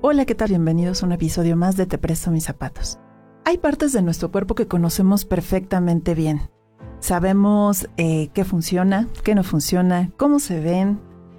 Hola, ¿qué tal? Bienvenidos a un episodio más de Te Presto Mis Zapatos. Hay partes de nuestro cuerpo que conocemos perfectamente bien. Sabemos qué funciona, qué no funciona, cómo se ven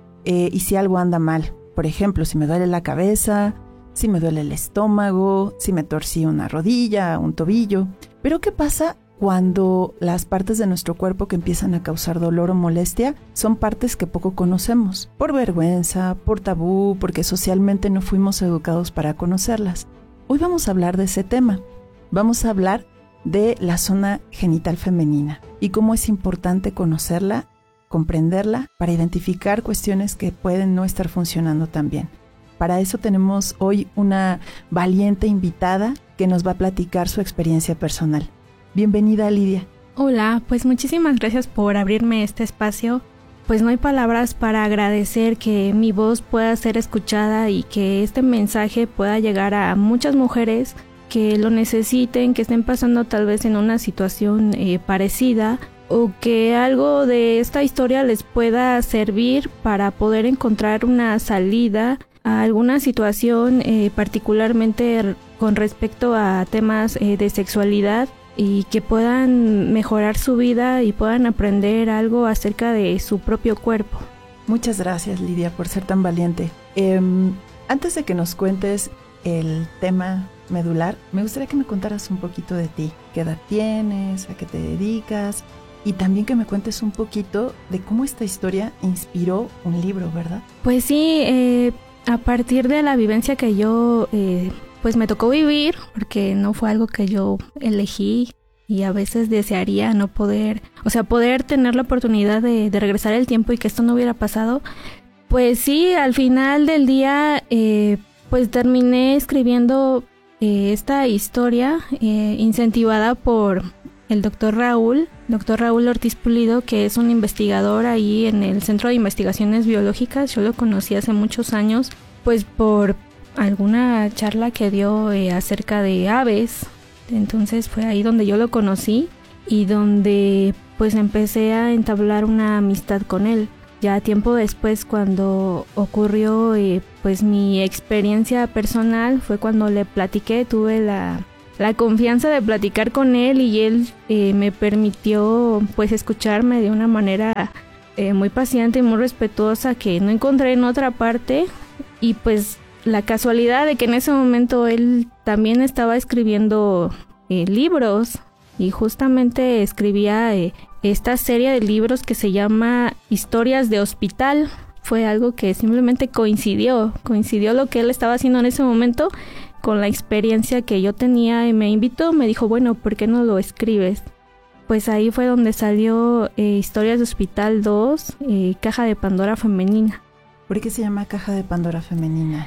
y si algo anda mal. Por ejemplo, si me duele la cabeza, si me duele el estómago, si me torcí una rodilla, un tobillo. Pero ¿qué pasa cuando las partes de nuestro cuerpo que empiezan a causar dolor o molestia son partes que poco conocemos? Por vergüenza, por tabú, porque socialmente no fuimos educados para conocerlas. Hoy vamos a hablar de ese tema. Vamos a hablar de la zona genital femenina y cómo es importante conocerla, comprenderla, para identificar cuestiones que pueden no estar funcionando tan bien. Para eso tenemos hoy una valiente invitada que nos va a platicar su experiencia personal. Bienvenida, Lidia. Hola, pues muchísimas gracias por abrirme este espacio. Pues no hay palabras para agradecer que mi voz pueda ser escuchada y que este mensaje pueda llegar a muchas mujeres que lo necesiten, que estén pasando tal vez en una situación parecida, o que algo de esta historia les pueda servir para poder encontrar una salida a alguna situación, particularmente con respecto a temas de sexualidad, y que puedan mejorar su vida y puedan aprender algo acerca de su propio cuerpo. Muchas gracias, Lidia, por ser tan valiente. Antes de que nos cuentes el tema medular, me gustaría que me contaras un poquito de ti. ¿Qué edad tienes? ¿A qué te dedicas? Y también que me cuentes un poquito de cómo esta historia inspiró un libro, ¿verdad? Pues sí, a partir de la vivencia que yo pues me tocó vivir, porque no fue algo que yo elegí, y a veces desearía no poder, poder tener la oportunidad de regresar el tiempo y que esto no hubiera pasado. Pues sí, al final del día pues terminé escribiendo esta historia incentivada por el doctor Raúl Ortiz Pulido, que es un investigador ahí en el Centro de Investigaciones Biológicas. Yo lo conocí hace muchos años, pues por alguna charla que dio acerca de aves. Entonces fue ahí donde yo lo conocí y donde pues empecé a entablar una amistad con él. Ya tiempo después, cuando ocurrió pues mi experiencia personal, fue cuando le platiqué, tuve la confianza de platicar con él, y él me permitió pues escucharme de una manera muy paciente y muy respetuosa, que no encontré en otra parte. Y pues la casualidad de que en ese momento él también estaba escribiendo libros, y justamente escribía esta serie de libros que se llama Historias de Hospital. Fue algo que simplemente coincidió lo que él estaba haciendo en ese momento con la experiencia que yo tenía, y me invitó, me dijo, bueno, ¿por qué no lo escribes? Pues ahí fue donde salió Historias de Hospital 2, Caja de Pandora Femenina. ¿Por qué se llama Caja de Pandora Femenina?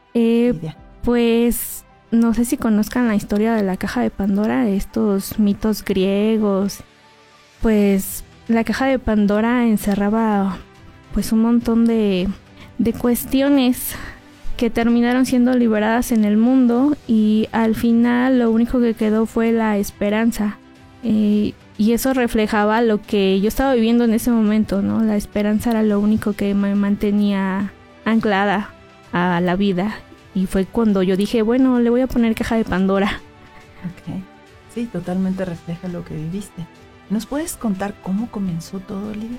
Pues no sé si conozcan la historia de la Caja de Pandora, estos mitos griegos. Pues la Caja de Pandora encerraba pues un montón de cuestiones que terminaron siendo liberadas en el mundo, y al final lo único que quedó fue la esperanza, y eso reflejaba lo que yo estaba viviendo en ese momento, ¿no? La esperanza era lo único que me mantenía anclada a la vida, y fue cuando yo dije, bueno, le voy a poner Caja de Pandora. Okay. Sí, totalmente refleja lo que viviste. ¿Nos puedes contar cómo comenzó todo, Lidia?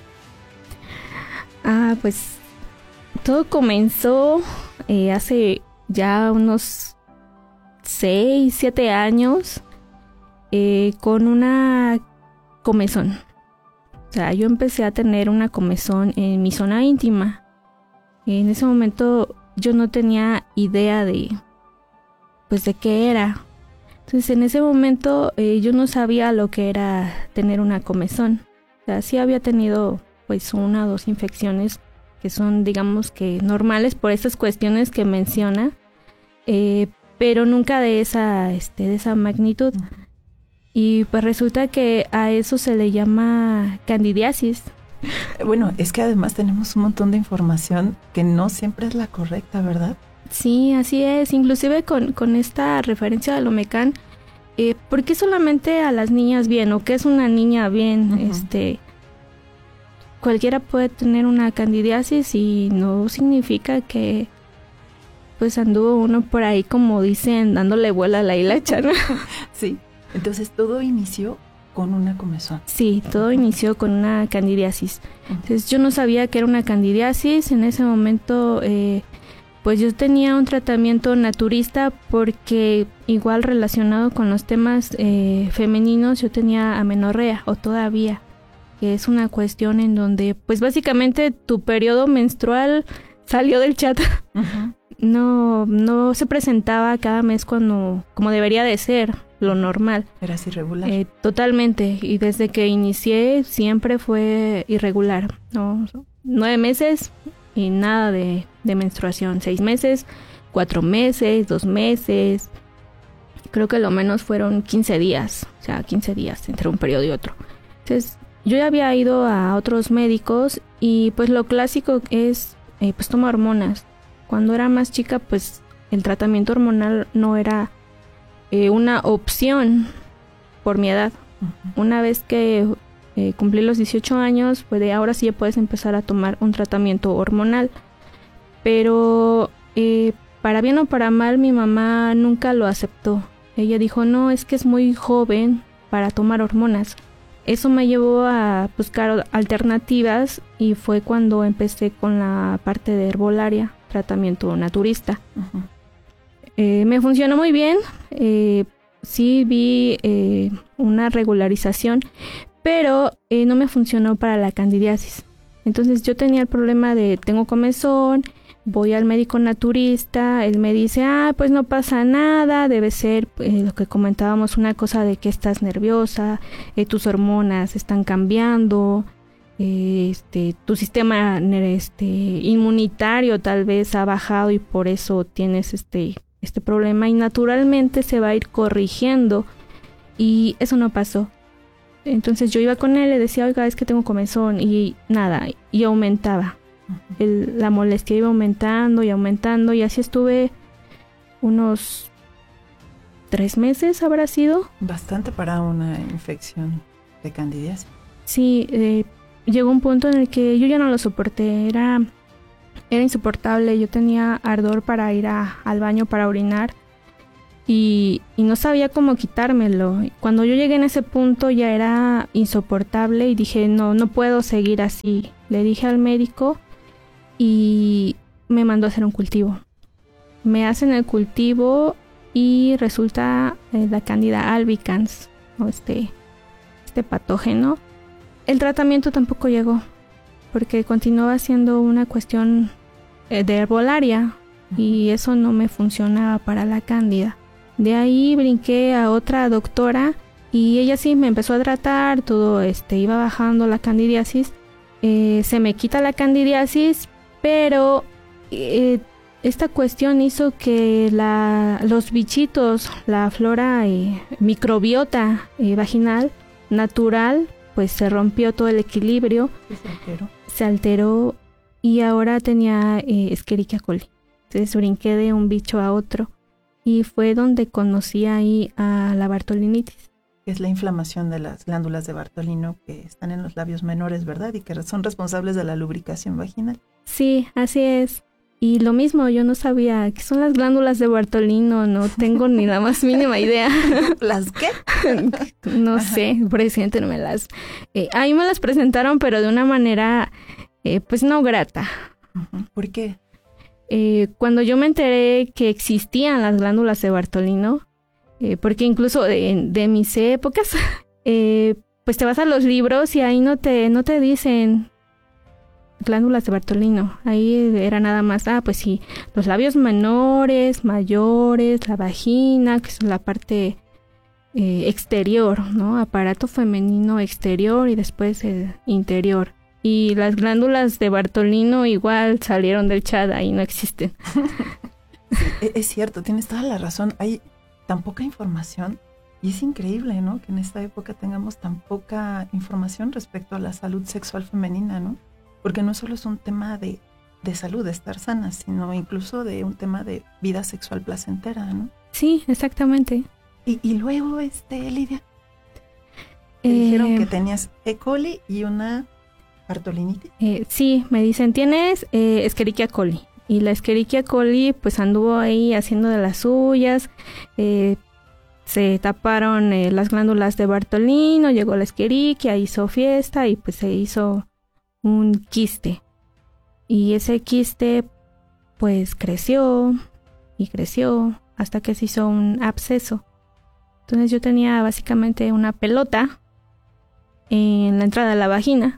Pues todo comenzó hace ya unos 6, 7 años con una comezón. O sea, yo empecé a tener una comezón en mi zona íntima. En ese momento yo no tenía idea de qué era. Entonces en ese momento yo no sabía lo que era tener una comezón. O sea, sí había tenido pues 1 o 2 infecciones que son, digamos, que normales por estas cuestiones que menciona, pero nunca de esa magnitud. Y pues resulta que a eso se le llama candidiasis. Bueno, es que además tenemos un montón de información que no siempre es la correcta, ¿verdad? Sí, así es. Inclusive con esta referencia al Omecán, ¿por qué solamente a las niñas bien? ¿O qué es una niña bien? Uh-huh. Cualquiera puede tener una candidiasis, y no significa que pues anduvo uno por ahí, como dicen, dándole vuela a la hilacha, ¿no? Sí, entonces todo inició con una comezón. Sí, todo inició con una candidiasis. Entonces yo no sabía que era una candidiasis. En ese momento, pues yo tenía un tratamiento naturista porque igual relacionado con los temas femeninos, yo tenía amenorrea o todavía, que es una cuestión en donde pues básicamente tu periodo menstrual salió del chat. Uh-huh. No se presentaba cada mes como debería de ser, lo normal. ¿Eras irregular? Totalmente, y desde que inicié siempre fue irregular, ¿no? 9 meses y nada de menstruación, 6 meses, 4 meses, 2 meses, creo que lo menos fueron 15 días, o sea, 15 días entre un periodo y otro. Entonces, yo ya había ido a otros médicos y pues lo clásico es, pues toma hormonas. Cuando era más chica, pues el tratamiento hormonal no era una opción por mi edad. Uh-huh. Una vez que cumplí los 18 años, pues de ahora sí ya puedes empezar a tomar un tratamiento hormonal. Pero para bien o para mal, mi mamá nunca lo aceptó. Ella dijo, no, es que es muy joven para tomar hormonas. Eso me llevó a buscar alternativas y fue cuando empecé con la parte de herbolaria, tratamiento naturista. Uh-huh. Me funcionó muy bien, sí vi una regularización, pero no me funcionó para la candidiasis. Entonces yo tenía el problema de tengo comezón, voy al médico naturista, él me dice, pues no pasa nada, debe ser lo que comentábamos, una cosa de que estás nerviosa, tus hormonas están cambiando, tu sistema inmunitario tal vez ha bajado y por eso tienes este problema y naturalmente se va a ir corrigiendo, y eso no pasó. Entonces yo iba con él, le decía, oiga, es que tengo comezón, y nada, y aumentaba. La molestia iba aumentando y aumentando, y así estuve unos 3 meses, habrá sido. Bastante para una infección de candidiasis. Sí, llegó un punto en el que yo ya no lo soporté, era insoportable. Yo tenía ardor para ir al baño para orinar y no sabía cómo quitármelo. Cuando yo llegué en ese punto ya era insoportable y dije, no puedo seguir así. Le dije al médico y me mandó a hacer un cultivo. Me hacen el cultivo y resulta la Candida albicans, ¿no? este patógeno. El tratamiento tampoco llegó porque continuaba siendo una cuestión de herbolaria y eso no me funcionaba para la cándida. De ahí brinqué a otra doctora y ella sí me empezó a tratar, todo iba bajando la candidiasis, se me quita la candidiasis, pero esta cuestión hizo que los bichitos, la flora microbiota vaginal natural, pues se rompió todo el equilibrio, se alteró y ahora tenía Escherichia coli. Entonces brinqué de un bicho a otro y fue donde conocí ahí a la Bartolinitis. Es la inflamación de las glándulas de Bartolino que están en los labios menores, ¿verdad? Y que son responsables de la lubricación vaginal. Sí, así es. Y lo mismo, yo no sabía qué son las glándulas de Bartolino, no tengo ni la más mínima idea. ¿Las qué? No sé, presidente no me las... a mí me las presentaron, pero de una manera, pues no grata. ¿Por qué? Cuando yo me enteré que existían las glándulas de Bartolino, porque incluso de mis épocas, pues te vas a los libros y ahí no te dicen glándulas de Bartolino. Ahí era nada más, pues sí, los labios menores, mayores, la vagina, que es la parte exterior, ¿no? Aparato femenino exterior y después el interior. Y las glándulas de Bartolino igual salieron del chat, ahí no existen. Sí, es cierto, tienes toda la razón. Hay tan poca información y es increíble, ¿no? Que en esta época tengamos tan poca información respecto a la salud sexual femenina, ¿no? Porque no solo es un tema de salud, de estar sana, sino incluso de un tema de vida sexual placentera, ¿no? Sí, exactamente. Y luego, Lidia, te dijeron que tenías E. coli y una Bartolinitis. Sí, me dicen, tienes Escherichia coli. Y la Escherichia coli pues anduvo ahí haciendo de las suyas, se taparon las glándulas de Bartolino, llegó la Escherichia, hizo fiesta y pues se hizo un quiste. Y ese quiste pues creció y creció hasta que se hizo un absceso. Entonces yo tenía básicamente una pelota en la entrada de la vagina.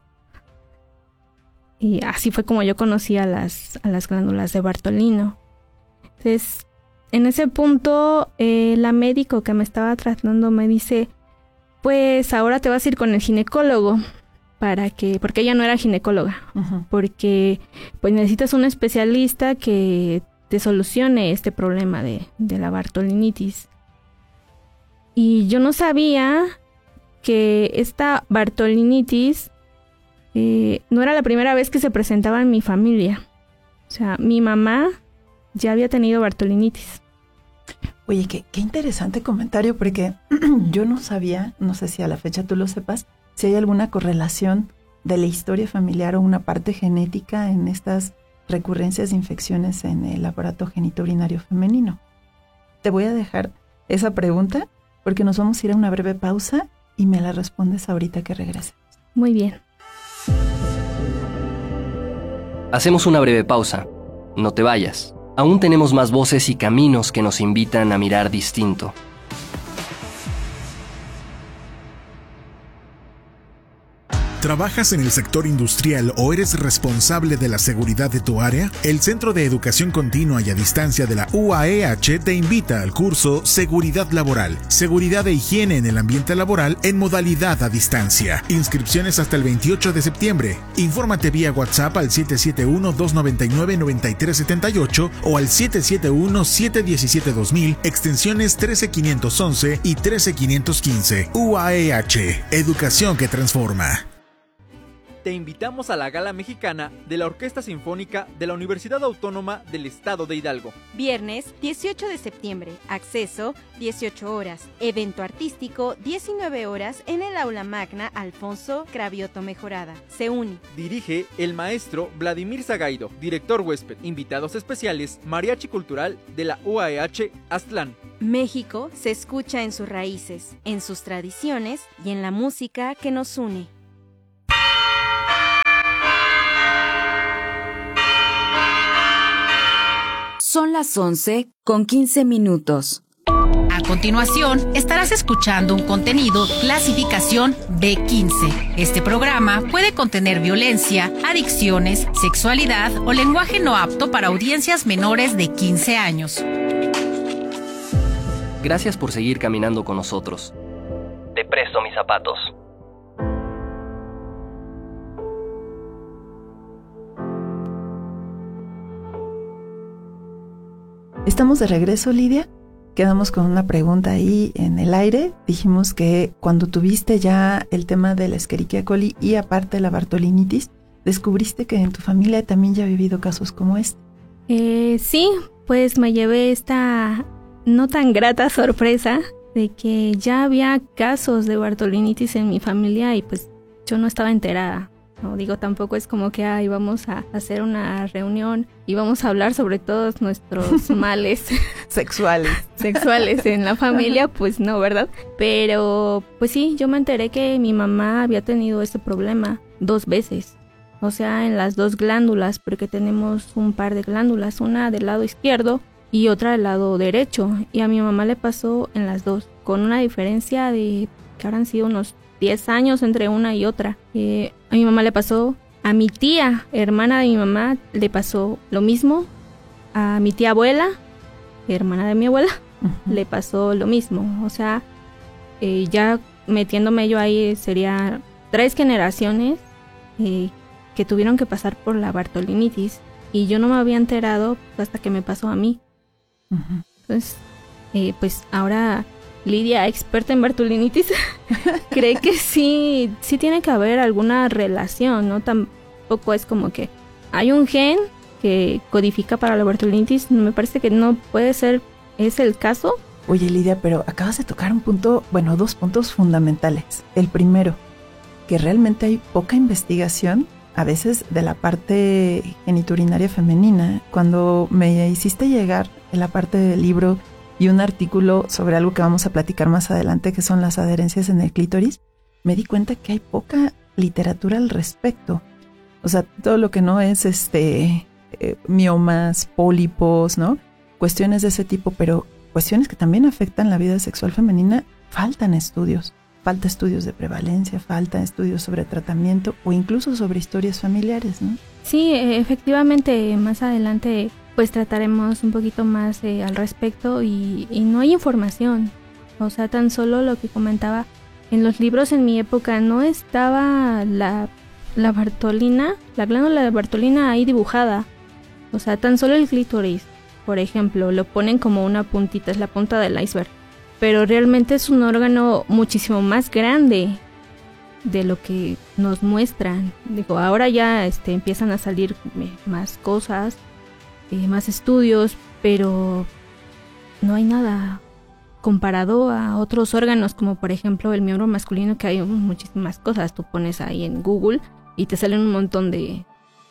Y así fue como yo conocí a las glándulas de Bartolino. Entonces, en ese punto, la médico que me estaba tratando me dice, pues ahora te vas a ir con el ginecólogo, porque ella no era ginecóloga, porque pues necesitas un especialista que te solucione este problema de la bartolinitis. Y yo no sabía que esta bartolinitis no era la primera vez que se presentaba en mi familia. O sea, mi mamá ya había tenido bartolinitis. Oye, qué interesante comentario, porque yo no sabía, no sé si a la fecha tú lo sepas, si hay alguna correlación de la historia familiar o una parte genética en estas recurrencias de infecciones en el aparato genitourinario femenino. Te voy a dejar esa pregunta porque nos vamos a ir a una breve pausa y me la respondes ahorita que regrese. Muy bien. Hacemos una breve pausa. No te vayas. Aún tenemos más voces y caminos que nos invitan a mirar distinto. ¿Trabajas en el sector industrial o eres responsable de la seguridad de tu área? El Centro de Educación Continua y a Distancia de la UAEH te invita al curso Seguridad Laboral, Seguridad e Higiene en el Ambiente Laboral en modalidad a distancia. Inscripciones hasta el 28 de septiembre. Infórmate vía WhatsApp al 771-299-9378 o al 771-717-2000, extensiones 13511 y 13515. UAEH, Educación que transforma. Te invitamos a la Gala Mexicana de la Orquesta Sinfónica de la Universidad Autónoma del Estado de Hidalgo. Viernes 18 de septiembre, acceso 18 horas, evento artístico 19 horas en el Aula Magna Alfonso Cravioto Mejorada. Se une. Dirige el maestro Vladimir Zagaido, director huésped. Invitados especiales, Mariachi Cultural de la UAEH Aztlán. México se escucha en sus raíces, en sus tradiciones y en la música que nos une. Son las 11:15. A continuación, estarás escuchando un contenido clasificación B15. Este programa puede contener violencia, adicciones, sexualidad o lenguaje no apto para audiencias menores de 15 años. Gracias por seguir caminando con nosotros. Te presto mis zapatos. Estamos de regreso, Lidia. Quedamos con una pregunta ahí en el aire. Dijimos que cuando tuviste ya el tema de la Escherichia coli y aparte la bartolinitis, descubriste que en tu familia también ya ha vivido casos como este. Sí, pues me llevé esta no tan grata sorpresa de que ya había casos de bartolinitis en mi familia y pues yo no estaba enterada. No, digo, tampoco es como que vamos a hacer una reunión y vamos a hablar sobre todos nuestros males sexuales en la familia, pues no, ¿verdad? Pero pues sí, yo me enteré que mi mamá había tenido este problema 2 veces. O sea, en las 2 glándulas, porque tenemos un par de glándulas, una del lado izquierdo y otra del lado derecho. Y a mi mamá le pasó en las 2, con una diferencia de que habrán sido unos 10 años entre una y otra. A mi mamá le pasó, a mi tía, hermana de mi mamá, le pasó lo mismo. A mi tía abuela, hermana de mi abuela, le pasó lo mismo. O sea, ya metiéndome yo ahí, sería 3 generaciones que tuvieron que pasar por la bartolinitis. Y yo no me había enterado hasta que me pasó a mí. Entonces, pues ahora Lidia, experta en bartolinitis, cree que sí tiene que haber alguna relación, ¿no? Tampoco es como que hay un gen que codifica para la bartolinitis. Me parece que no puede ser, ¿es el caso? Oye, Lidia, pero acabas de tocar un punto, 2 puntos fundamentales. El primero, que realmente hay poca investigación a veces de la parte genitourinaria femenina. Cuando me hiciste llegar en la parte del libro y un artículo sobre algo que vamos a platicar más adelante, que son las adherencias en el clítoris, me di cuenta que hay poca literatura al respecto. O sea, todo lo que no es miomas, pólipos, ¿no? Cuestiones de ese tipo, pero cuestiones que también afectan la vida sexual femenina, faltan estudios. Falta estudios de prevalencia, falta estudios sobre tratamiento o incluso sobre historias familiares, ¿no? Sí, efectivamente, más adelante pues trataremos un poquito más al respecto y no hay información. O sea, tan solo lo que comentaba, en los libros en mi época no estaba la Bartolina, la glándula de Bartolina ahí dibujada. O sea, tan solo el clítoris, por ejemplo, lo ponen como una puntita, es la punta del iceberg. Pero realmente es un órgano muchísimo más grande de lo que nos muestran. Digo, ahora ya empiezan a salir más cosas, más estudios, pero no hay nada comparado a otros órganos, como por ejemplo el miembro masculino, que hay muchísimas cosas. Tú pones ahí en Google y te salen un montón de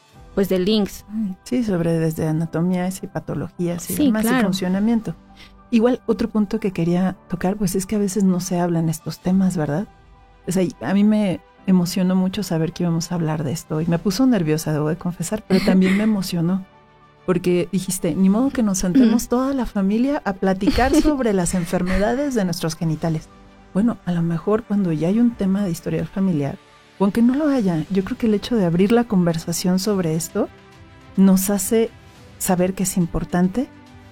links. Sí, sobre desde anatomías y patologías y sí, demás, claro. Y funcionamiento. Igual, otro punto que quería tocar, pues es que a veces no se hablan estos temas, ¿verdad? O sea, a mí me emocionó mucho saber que íbamos a hablar de esto y me puso nerviosa, debo de confesar, pero también me emocionó porque dijiste, ni modo que nos sentemos toda la familia a platicar sobre las enfermedades de nuestros genitales. Bueno, a lo mejor cuando ya hay un tema de historial familiar, o aunque no lo haya, yo creo que el hecho de abrir la conversación sobre esto nos hace saber que es importante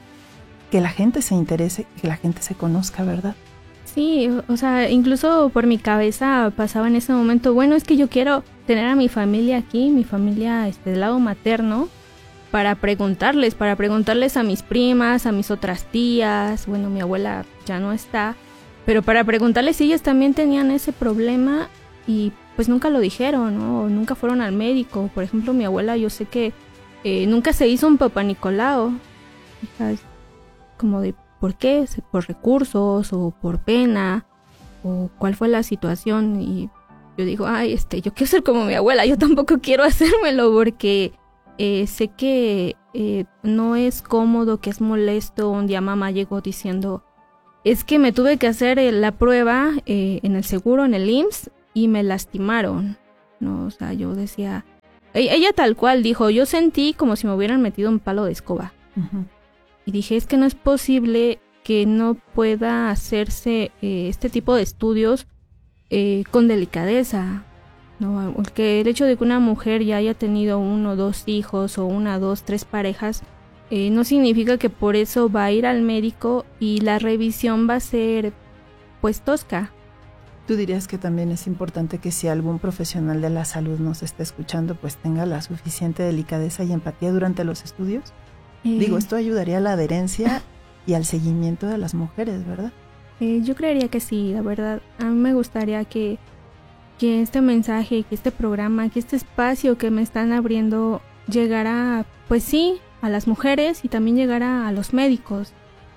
que la gente se interese, que la gente se conozca, ¿verdad? Sí, o sea, incluso por mi cabeza pasaba en ese momento, bueno, es que yo quiero tener a mi familia aquí, mi familia del lado materno, para preguntarles a mis primas, a mis otras tías, bueno, mi abuela ya no está, pero para preguntarles si ellas también tenían ese problema y pues nunca lo dijeron, ¿no? O nunca fueron al médico. Por ejemplo, mi abuela, yo sé que nunca se hizo un Papá Nicolau, ¿sabes? Como de por qué, por recursos o por pena o cuál fue la situación. Y yo digo, ay, yo quiero ser como mi abuela, yo tampoco quiero hacérmelo porque sé que no es cómodo, que es molesto. Un día mamá llegó diciendo, es que me tuve que hacer la prueba en el seguro, en el IMSS, y me lastimaron, ¿no? O sea, yo decía, ella tal cual dijo, yo sentí como si me hubieran metido un palo de escoba. Uh-huh. Y dije, es que no es posible que no pueda hacerse este tipo de estudios con delicadeza, ¿no? Porque el hecho de que una mujer ya haya tenido 1 o 2 hijos o 1, 2, 3 parejas no significa que por eso va a ir al médico y la revisión va a ser pues tosca. ¿Tú dirías que también es importante que si algún profesional de la salud nos está escuchando, pues tenga la suficiente delicadeza y empatía durante los estudios? Digo, esto ayudaría a la adherencia y al seguimiento de las mujeres, ¿verdad? Yo creería que sí, la verdad. A mí me gustaría que este mensaje, que este programa, que este espacio que me están abriendo llegara, pues sí, a las mujeres y también llegara a los médicos.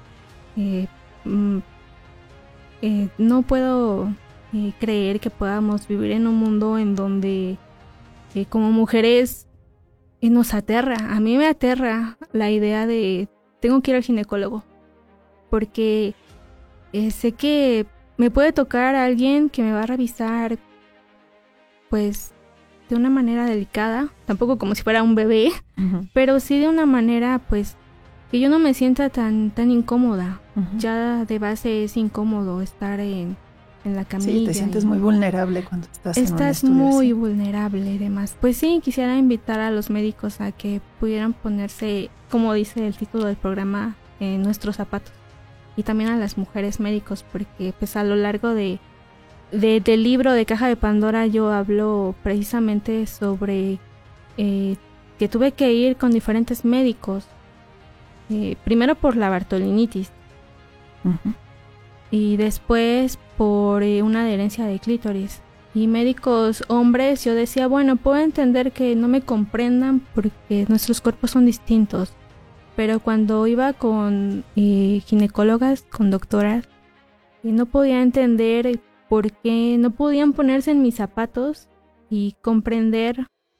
No puedo creer que podamos vivir en un mundo en donde como mujeres nos aterra. A mí me aterra la idea de tengo que ir al ginecólogo porque sé que me puede tocar a alguien que me va a revisar pues de una manera delicada, tampoco como si fuera un bebé, uh-huh, pero sí de una manera pues que yo no me sienta tan incómoda. Uh-huh. Ya de base es incómodo estar en la camilla. Sí, te sientes muy vulnerable cuando estás en un estudio. Estás muy vulnerable y demás. Pues sí, quisiera invitar a los médicos a que pudieran ponerse, como dice el título del programa, en nuestros zapatos. Y también a las mujeres médicos, porque pues a lo largo del libro de Caja de Pandora yo hablo precisamente sobre que tuve que ir con diferentes médicos. Primero por la bartolinitis. Uh-huh. Y después por una adherencia de clítoris. Y médicos hombres, yo decía, bueno, puedo entender que no me comprendan porque nuestros cuerpos son distintos. Pero cuando iba con ginecólogas, con doctoras, no podía entender por qué no podían ponerse en mis zapatos y comprender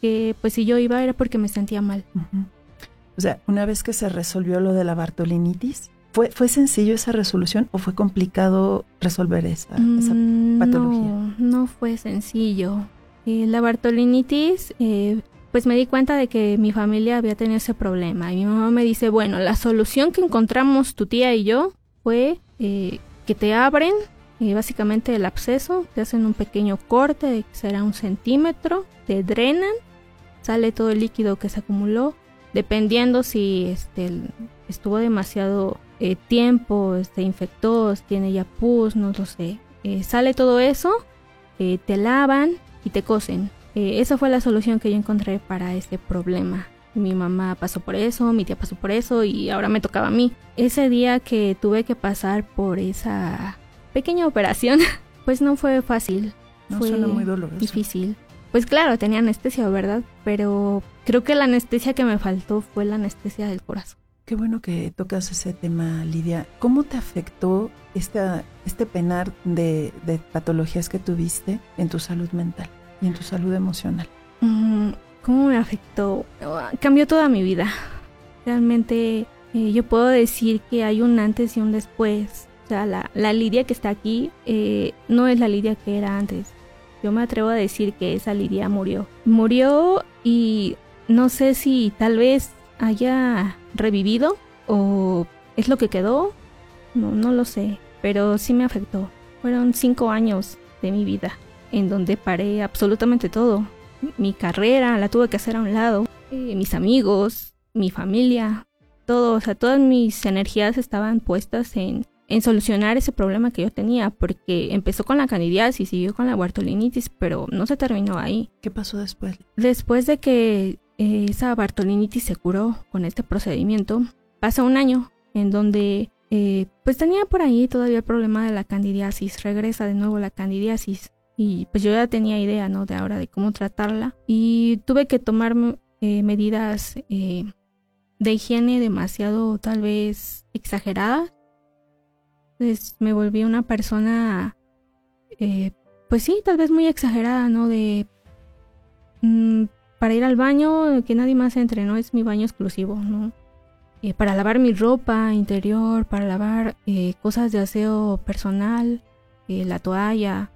que pues si yo iba era porque me sentía mal. Uh-huh. O sea, una vez que se resolvió lo de la bartolinitis, ¿fue sencillo esa resolución o fue complicado resolver esa patología? No fue sencillo. La bartolinitis, pues me di cuenta de que mi familia había tenido ese problema. Y mi mamá me dice, bueno, la solución que encontramos tu tía y yo fue que te abren básicamente el absceso, te hacen un pequeño corte de que será 1 centímetro, te drenan, sale todo el líquido que se acumuló, dependiendo si estuvo demasiado tiempo, infectó, tiene ya pus, no lo sé. Sale todo eso, te lavan y te cosen. Esa fue la solución que yo encontré para ese problema. Mi mamá pasó por eso, mi tía pasó por eso y ahora me tocaba a mí. Ese día que tuve que pasar por esa pequeña operación, pues no fue fácil. No, fue suena muy doloroso. Difícil. Pues claro, tenía anestesia, ¿verdad? Pero creo que la anestesia que me faltó fue la anestesia del corazón. Qué bueno que tocas ese tema, Lidia. ¿Cómo te afectó este penar de patologías que tuviste en tu salud mental y en tu salud emocional? ¿Cómo me afectó? Cambió toda mi vida. Realmente yo puedo decir que hay un antes y un después. O sea, la Lidia que está aquí no es la Lidia que era antes. Yo me atrevo a decir que esa Lidia murió. Murió y no sé si tal vez haya revivido o es lo que quedó. No lo sé, pero sí me afectó. Fueron 5 años de mi vida en donde paré absolutamente todo. Mi carrera la tuve que hacer a un lado. Mis amigos, mi familia, todo. O sea, todas mis energías estaban puestas en solucionar ese problema que yo tenía, porque empezó con la candidiasis, siguió con la bartolinitis, pero no se terminó ahí. ¿Qué pasó después? Después de que esa bartolinitis se curó con este procedimiento, pasa 1 año en donde pues tenía por ahí todavía el problema de la candidiasis, regresa de nuevo la candidiasis y pues yo ya tenía idea, ¿no? De ahora de cómo tratarla y tuve que tomar medidas de higiene demasiado tal vez exageradas. Entonces me volví una persona, pues sí, tal vez muy exagerada, ¿no? De para ir al baño, que nadie más entre, ¿no? Es mi baño exclusivo, ¿no? Para lavar mi ropa interior, para lavar cosas de aseo personal, la toalla,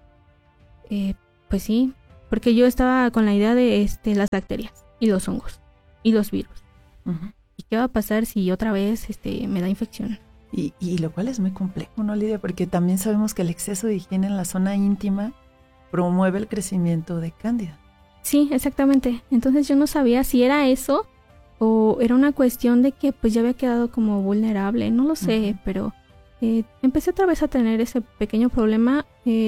pues sí, porque yo estaba con la idea de las bacterias y los hongos y los virus. Uh-huh. ¿Y qué va a pasar si otra vez me da infección? Y lo cual es muy complejo, ¿no, Lidia? Porque también sabemos que el exceso de higiene en la zona íntima promueve el crecimiento de cándida. Sí, exactamente. Entonces yo no sabía si era eso o era una cuestión de que pues ya había quedado como vulnerable. No lo sé, uh-huh. Pero empecé otra vez a tener ese pequeño problema.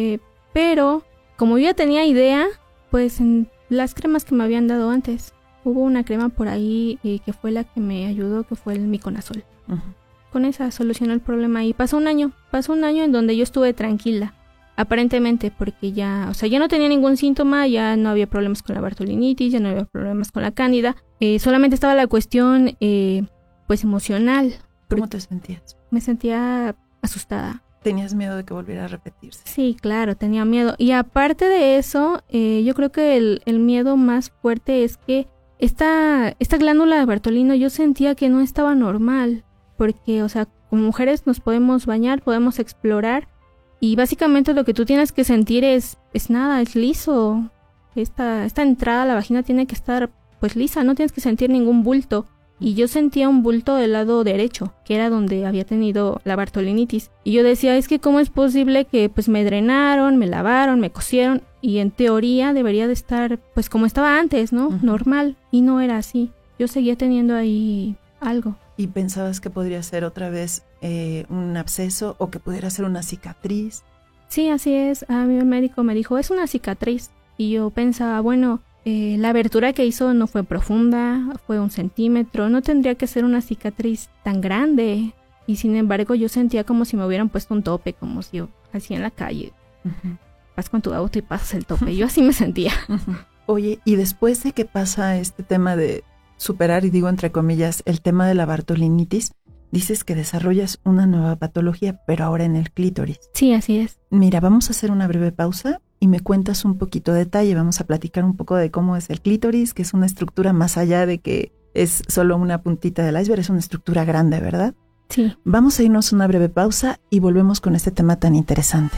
Pero como yo ya tenía idea, pues en las cremas que me habían dado antes, hubo una crema por ahí que fue la que me ayudó, que fue el miconazol. Uh-huh. Con esa solucionó el problema y pasó un año en donde yo estuve tranquila, aparentemente, porque ya no tenía ningún síntoma, ya no había problemas con la bartolinitis, ya no había problemas con la cándida, solamente estaba la cuestión, pues emocional. ¿Cómo te sentías? Me sentía asustada. ¿Tenías miedo de que volviera a repetirse? Sí, claro, tenía miedo. Y aparte de eso, yo creo que el miedo más fuerte es que esta glándula de Bartolino yo sentía que no estaba normal. Porque, como mujeres nos podemos bañar, podemos explorar y básicamente lo que tú tienes que sentir es nada, es liso. Esta entrada a la vagina tiene que estar pues lisa, no tienes que sentir ningún bulto. Y yo sentía un bulto del lado derecho, que era donde había tenido la bartolinitis. Y yo decía, es que ¿cómo es posible que pues me drenaron, me lavaron, me cosieron? Y en teoría debería de estar pues como estaba antes, ¿no? Uh-huh. Normal. Y no era así. Yo seguía teniendo ahí algo. ¿Y pensabas que podría ser otra vez un absceso o que pudiera ser una cicatriz? Sí, así es. A mí el médico me dijo, es una cicatriz. Y yo pensaba, bueno, la abertura que hizo no fue profunda, fue 1 centímetro. No tendría que ser una cicatriz tan grande. Y sin embargo yo sentía como si me hubieran puesto un tope, como si yo así en la calle. Uh-huh. Vas con tu auto y pasas el tope. Yo así me sentía. Uh-huh. Oye, y después de que pasa este tema de superar, y digo entre comillas, el tema de la bartolinitis, dices que desarrollas una nueva patología, pero ahora en el clítoris. Sí, así es. Mira, vamos a hacer una breve pausa y me cuentas un poquito de detalle. Vamos a platicar un poco de cómo es el clítoris, que es una estructura más allá de que es solo una puntita del iceberg, es una estructura grande, ¿verdad? Sí. Vamos a irnos a una breve pausa y volvemos con este tema tan interesante.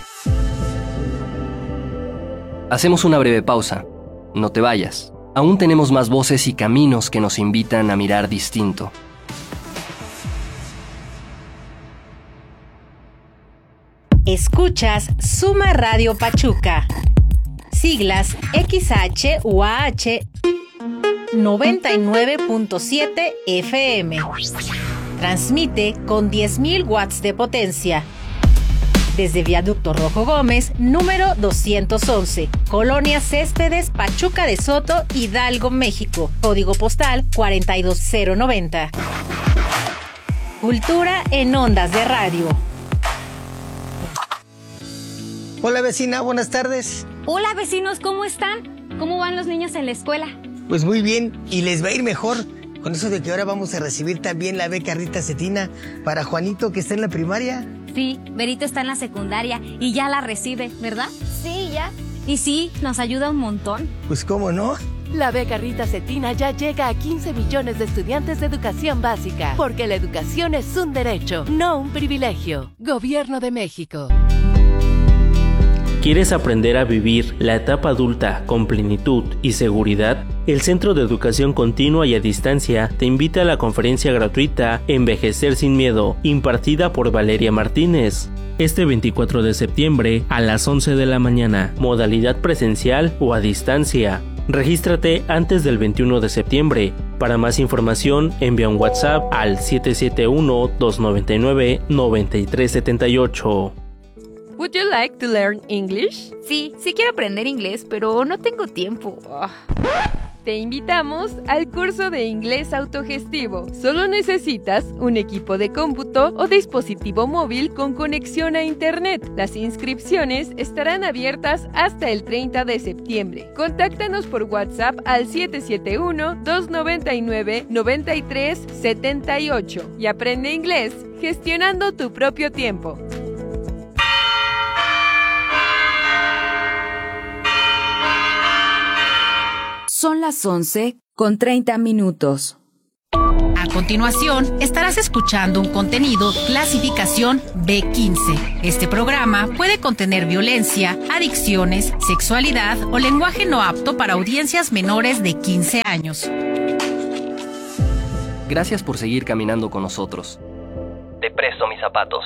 Hacemos una breve pausa. No te vayas. Aún tenemos más voces y caminos que nos invitan a mirar distinto. Escuchas Suma Radio Pachuca. Siglas XHUAH 99.7 FM. Transmite con 10.000 watts de potencia. Desde Viaducto Rojo Gómez, número 211, Colonia Céspedes, Pachuca de Soto, Hidalgo, México. Código postal 42090. Cultura en ondas de radio. Hola vecina, buenas tardes. Hola vecinos, ¿cómo están? ¿Cómo van los niños en la escuela? Pues muy bien, y les va a ir mejor. Con eso de que ahora vamos a recibir también la beca Rita Cetina para Juanito, que está en la primaria. Sí, Berito está en la secundaria y ya la recibe, ¿verdad? Sí, ya. Y sí, nos ayuda un montón. Pues cómo no. La beca Rita Cetina ya llega a 15 millones de estudiantes de educación básica, porque la educación es un derecho, no un privilegio. Gobierno de México. ¿Quieres aprender a vivir la etapa adulta con plenitud y seguridad? El Centro de Educación Continua y a Distancia te invita a la conferencia gratuita Envejecer sin Miedo, impartida por Valeria Martínez. Este 24 de septiembre a las 11 de la mañana, modalidad presencial o a distancia. Regístrate antes del 21 de septiembre. Para más información, envía un WhatsApp al 771-299-9378. Would you like to learn English? Sí quiero aprender inglés, pero no tengo tiempo. Te invitamos al curso de inglés autogestivo. Solo necesitas un equipo de cómputo o dispositivo móvil con conexión a internet. Las inscripciones estarán abiertas hasta el 30 de septiembre. Contáctanos por WhatsApp al 771-299-9378 y aprende inglés gestionando tu propio tiempo. Son las 11:30. A continuación, estarás escuchando un contenido clasificación B15. Este programa puede contener violencia, adicciones, sexualidad o lenguaje no apto para audiencias menores de 15 años. Gracias por seguir caminando con nosotros. Te presto mis zapatos.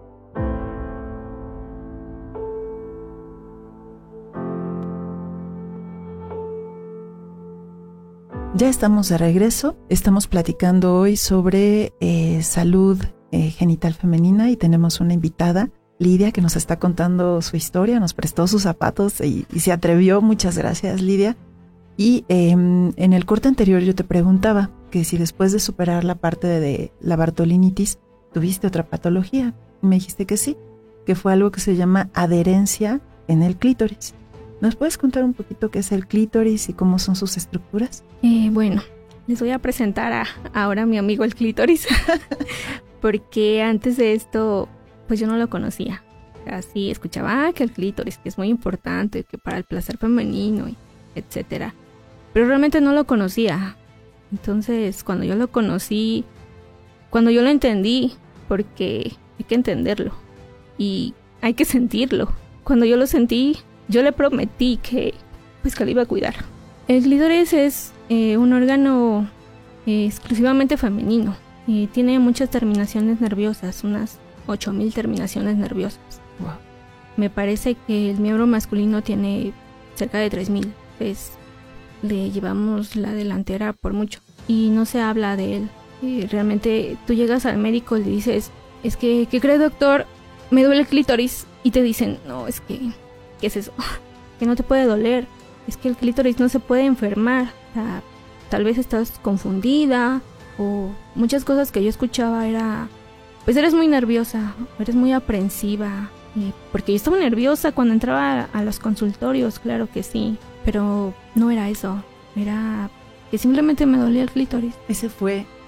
Ya estamos de regreso, estamos platicando hoy sobre salud genital femenina y tenemos una invitada, Lidia, que nos está contando su historia, nos prestó sus zapatos y se atrevió. Muchas gracias, Lidia. Y en el corte anterior yo te preguntaba que si después de superar la parte de la bartolinitis tuviste otra patología. Y me dijiste que sí, que fue algo que se llama adherencia en el clítoris. ¿Nos puedes contar un poquito qué es el clítoris y cómo son sus estructuras? Bueno, les voy a presentar ahora a mi amigo el clítoris, porque antes de esto, pues yo no lo conocía. Así escuchaba que el clítoris, que es muy importante, que para el placer femenino, etcétera. Pero realmente no lo conocía. Entonces, cuando yo lo conocí, cuando yo lo entendí, porque hay que entenderlo y hay que sentirlo. Cuando yo lo sentí, yo le prometí que lo iba a cuidar. El clítoris es un órgano exclusivamente femenino. Tiene muchas terminaciones nerviosas, unas 8,000 terminaciones nerviosas. Wow. Me parece que el miembro masculino tiene cerca de 3,000. Pues le llevamos la delantera por mucho. Y no se habla de él. Realmente tú llegas al médico y le dices, ¿qué cree, doctor? Me duele el clítoris. Y te dicen, no, ¿qué es eso? Que no te puede doler. Es que el clítoris no se puede enfermar. O sea, tal vez estás confundida. O muchas cosas que yo escuchaba era, pues eres muy nerviosa, eres muy aprensiva. Porque yo estaba nerviosa cuando entraba a los consultorios, claro que sí. Pero no era eso. Era que simplemente me dolía el clítoris. Ese fue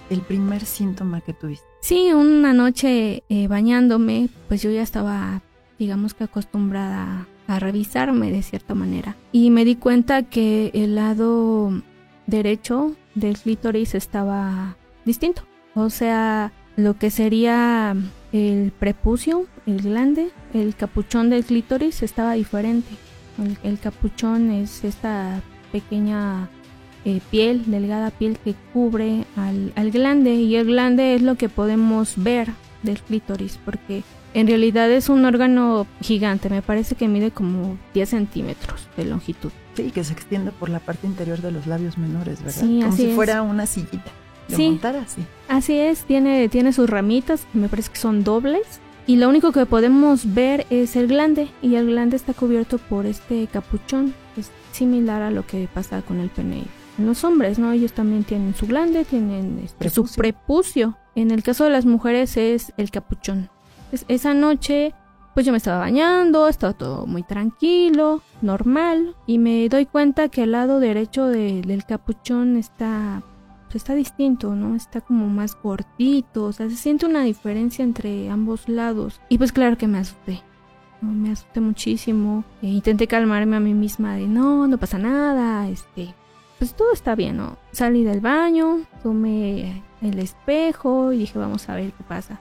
el primer síntoma que tuviste? Sí, una noche bañándome, pues yo ya estaba, digamos que acostumbrada a revisarme de cierta manera. Y me di cuenta que el lado derecho del clítoris estaba distinto. O sea, lo que sería el prepucio, el glande, el capuchón del clítoris estaba diferente. El capuchón es esta pequeña piel, delgada piel que cubre al glande, y el glande es lo que podemos ver del clítoris, porque en realidad es un órgano gigante, me parece que mide como 10 centímetros de longitud. Sí, que se extiende por la parte interior de los labios menores, ¿verdad? Sí, como así si es. fuera una sillita de Sí, montar así. Así es, tiene sus ramitas, me parece que son dobles, y lo único que podemos ver es el glande, y el glande está cubierto por este capuchón, es similar a lo que pasa con el pene en los hombres, ¿no? Ellos también tienen su glande, tienen su prepucio. En el caso de las mujeres es el capuchón. Entonces, esa noche, pues yo me estaba bañando, estaba todo muy tranquilo, normal, y me doy cuenta que el lado derecho del capuchón está distinto, ¿no? Está como más gordito, o sea, se siente una diferencia entre ambos lados. Y pues claro que me asusté, ¿no? Me asusté muchísimo. Intenté calmarme a mí misma de no pasa nada, pues todo está bien, ¿no? Salí del baño, tomé el espejo y dije, vamos a ver qué pasa.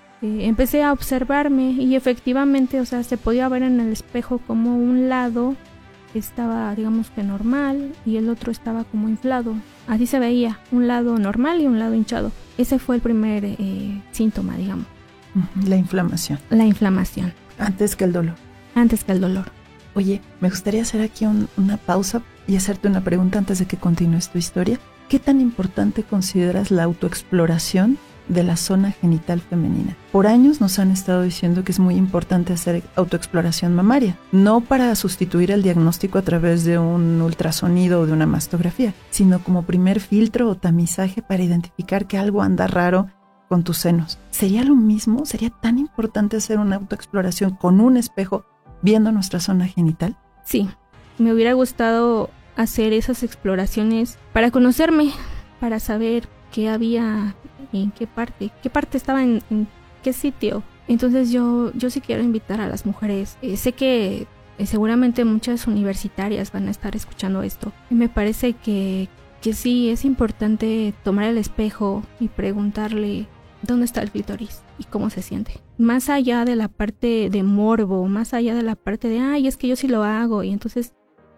Empecé a observarme y efectivamente, o sea, se podía ver en el espejo como un lado estaba, digamos que normal, y el otro estaba como inflado. Así se veía, un lado normal y un lado hinchado. Ese fue el primer síntoma, digamos. La inflamación. La inflamación. Antes que el dolor. Antes que el dolor. Oye, me gustaría hacer aquí una pausa y hacerte una pregunta antes de que continúes tu historia. ¿Qué tan importante consideras la autoexploración de la zona genital femenina? Por años nos han estado diciendo que es muy importante hacer autoexploración mamaria, no para sustituir el diagnóstico a través de un ultrasonido o de una mastografía, sino como primer filtro o tamizaje para identificar que algo anda raro con tus senos. ¿Sería lo mismo? ¿Sería tan importante hacer una autoexploración con un espejo viendo nuestra zona genital? Sí, me hubiera gustado hacer esas exploraciones para conocerme, para saber qué había, en qué parte estaba en qué sitio. Entonces yo sí quiero invitar a las mujeres. Sé que seguramente muchas universitarias van a estar escuchando esto. Y me parece que sí es importante tomar el espejo y preguntarle dónde está el clítoris y cómo se siente. Más allá de la parte de morbo, más allá de la parte de, ay, es que yo sí lo hago y entonces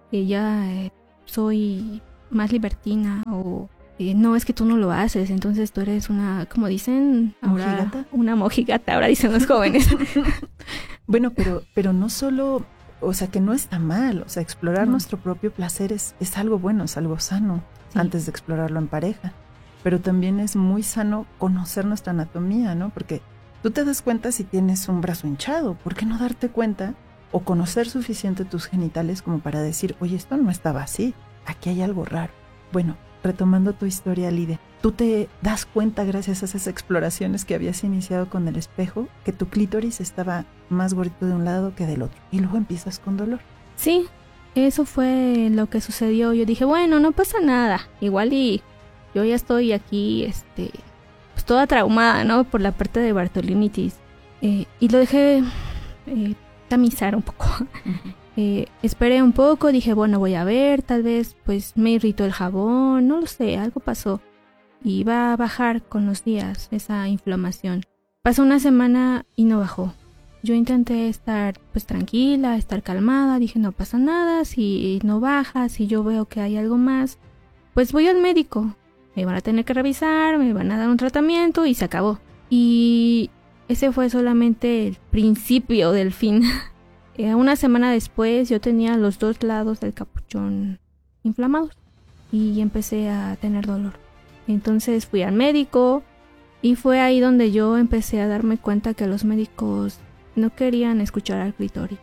ya soy más libertina, o no, es que tú no lo haces, entonces tú eres una, como dicen ahora, ¿mojigata? Una mojigata, ahora dicen los jóvenes. Bueno, pero no solo, o sea, que no está mal, o sea, explorar nuestro propio placer es algo bueno, es algo sano, sí, antes de explorarlo en pareja. Pero también es muy sano conocer nuestra anatomía, ¿no? Porque tú te das cuenta si tienes un brazo hinchado, ¿por qué no darte cuenta o conocer suficiente tus genitales como para decir, oye, esto no estaba así, aquí hay algo raro? Bueno, retomando tu historia, Lidia, ¿tú te das cuenta gracias a esas exploraciones que habías iniciado con el espejo que tu clítoris estaba más gordito de un lado que del otro? Y luego empiezas con dolor. Sí, eso fue lo que sucedió. Yo dije, bueno, no pasa nada, igual y yo ya estoy aquí, pues toda traumada, ¿no? Por la parte de Bartolinitis. Y lo dejé tamizar un poco. Esperé un poco, dije, bueno, voy a ver, tal vez pues me irritó el jabón, no lo sé, algo pasó. Y va a bajar con los días esa inflamación. Pasó una semana y no bajó. Yo intenté estar pues tranquila, estar calmada, dije, no pasa nada, si no baja, si yo veo que hay algo más, pues voy al médico. Me van a tener que revisar, me van a dar un tratamiento y se acabó. Y ese fue solamente el principio del fin. Una semana después yo tenía los dos lados del capuchón inflamados y empecé a tener dolor. Entonces fui al médico y fue ahí donde yo empecé a darme cuenta que los médicos no querían escuchar al clítoris.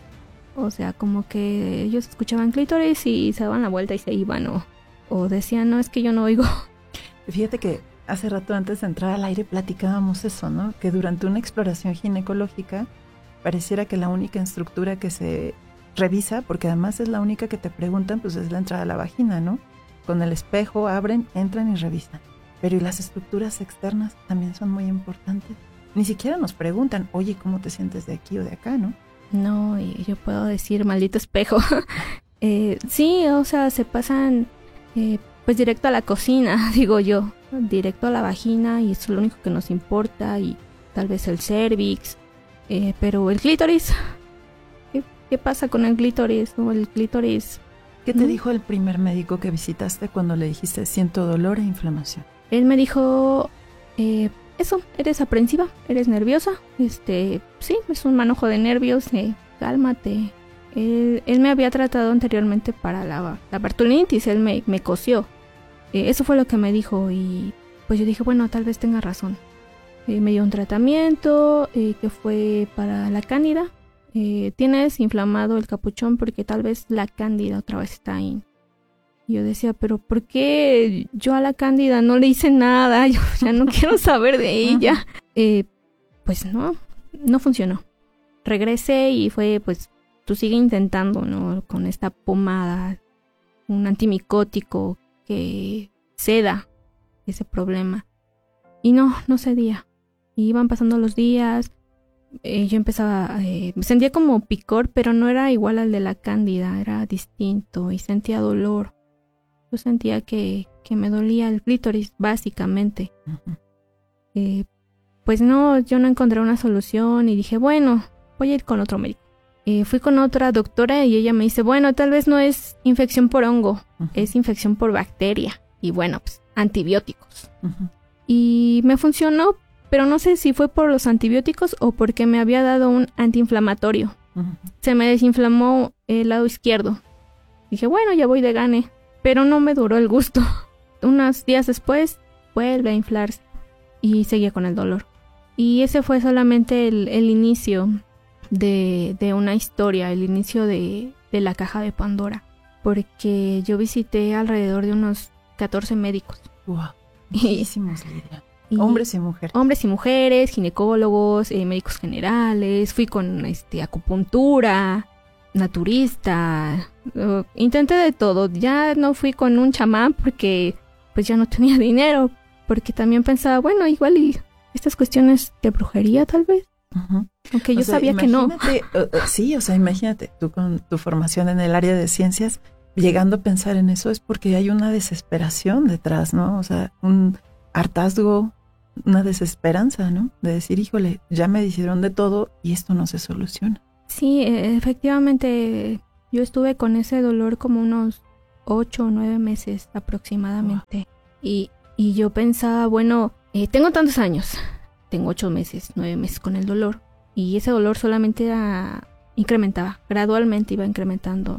O sea, como que ellos escuchaban clítoris y se daban la vuelta y se iban, o decían, no, es que yo no oigo. Fíjate que hace rato antes de entrar al aire platicábamos eso, ¿no? Que durante una exploración ginecológica pareciera que la única estructura que se revisa, porque además es la única que te preguntan, pues es la entrada a la vagina, ¿no? Con el espejo abren, entran y revisan. Pero ¿y las estructuras externas también son muy importantes? Ni siquiera nos preguntan, oye, ¿cómo te sientes de aquí o de acá, no? No, y yo puedo decir, maldito espejo. Sí, o sea, se pasan pues directo a la cocina, digo yo, directo a la vagina, y eso es lo único que nos importa, y tal vez el cervix, pero el clítoris, ¿qué pasa con el clítoris? ¿No? El clítoris... ¿Qué te dijo el primer médico que visitaste cuando le dijiste siento dolor e inflamación? Él me dijo, eso, eres aprensiva, eres nerviosa, sí, es un manojo de nervios, cálmate. Él me había tratado anteriormente para la Bartolinitis, él me cosió. Eso fue lo que me dijo, y pues yo dije, bueno, tal vez tenga razón. Me dio un tratamiento que fue para la cándida. Tienes inflamado el capuchón porque tal vez la cándida otra vez está ahí. Y yo decía, pero ¿por qué yo a la cándida no le hice nada? Yo ya no quiero saber de ella. Pues no funcionó. Regresé y fue, pues, tú sigue intentando, ¿no? Con esta pomada, un antimicótico que ceda ese problema. Y no cedía. Y iban pasando los días. Yo empezaba, me sentía como picor, pero no era igual al de la cándida, era distinto y sentía dolor. Yo sentía que me dolía el clítoris, básicamente. Pues no, yo no encontré una solución y dije, bueno, voy a ir con otro médico. Fui con otra doctora y ella me dice, bueno, tal vez no es infección por hongo, es infección por bacteria. Y bueno, pues antibióticos. Y me funcionó, pero no sé si fue por los antibióticos o porque me había dado un antiinflamatorio. Se me desinflamó el lado izquierdo. Dije, bueno, ya voy de gane. Pero no me duró el gusto. Unos días después vuelve a inflarse y seguía con el dolor. Y ese fue solamente el inicio de una historia, el inicio de la caja de Pandora. Porque yo visité alrededor de unos 14 médicos. ¡Wow! Muchísimos, Lidia. Hombres y mujeres. Hombres y mujeres, ginecólogos, médicos generales. Fui con acupuntura, naturista. Intenté de todo. Ya no fui con un chamán porque pues ya no tenía dinero. Porque también pensaba, bueno, igual y estas cuestiones de brujería tal vez. Aunque yo sabía que no. Sí, o sea, imagínate, tú con tu formación en el área de ciencias, llegando a pensar en eso es porque hay una desesperación detrás, ¿no? O sea, un hartazgo, una desesperanza, ¿no? De decir, híjole, ya me dijeron de todo y esto no se soluciona. Sí, efectivamente, yo estuve con ese dolor como unos 8 o 9 meses aproximadamente. Wow. Y yo pensaba, bueno, tengo tantos años, tengo 8 meses, 9 meses con el dolor. Y ese dolor solamente incrementaba, gradualmente iba incrementando.